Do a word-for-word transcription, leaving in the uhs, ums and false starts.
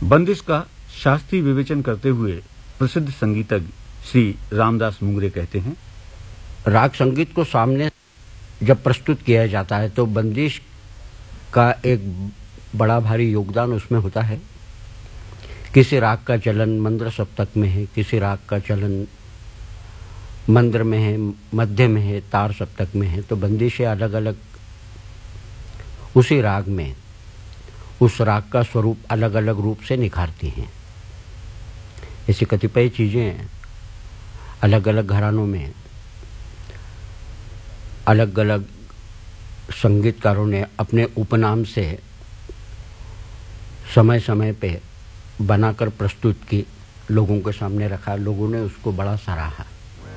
बंदिश का शास्त्रीय विवेचन करते हुए प्रसिद्ध संगीतज्ञ श्री रामदास मुंगरे कहते हैं, राग संगीत को सामने जब प्रस्तुत किया जाता है तो बंदिश का एक बड़ा भारी योगदान उसमें होता है। किसी राग का चलन मंद्र सप्तक में है, किसी राग का चलन मंद्र में है, मध्य में है, तार सप्तक में है, तो बंदिशें अलग अलग उसी राग में उस राग का स्वरूप अलग अलग रूप से निखारती हैं। ऐसी कतिपय चीज़ें अलग अलग घरानों में अलग अलग संगीतकारों ने अपने उपनाम से समय समय पे बनाकर प्रस्तुत की, लोगों के सामने रखा, लोगों ने उसको बड़ा सराहा।